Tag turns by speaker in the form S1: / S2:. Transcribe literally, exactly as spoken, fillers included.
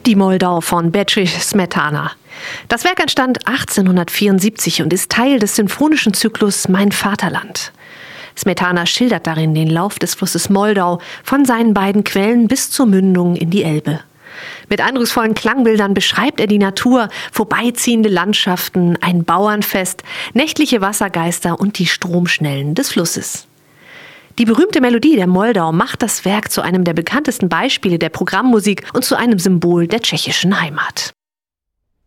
S1: Die Moldau von Bedřich Smetana. Das Werk entstand achtzehnhundertvierundsiebzig und ist Teil des symphonischen Zyklus Mein Vaterland. Smetana schildert darin den Lauf des Flusses Moldau von seinen beiden Quellen bis zur Mündung in die Elbe. Mit eindrucksvollen Klangbildern beschreibt er die Natur, vorbeiziehende Landschaften, ein Bauernfest, nächtliche Wassergeister und die Stromschnellen des Flusses. Die berühmte Melodie der Moldau macht das Werk zu einem der bekanntesten Beispiele der Programmmusik und zu einem Symbol der tschechischen Heimat.